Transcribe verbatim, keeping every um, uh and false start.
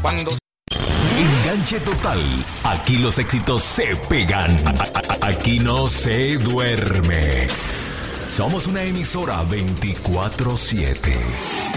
Cuando Enganche total. Aquí los éxitos se pegan. Aquí no se duerme. Somos una emisora veinticuatro siete.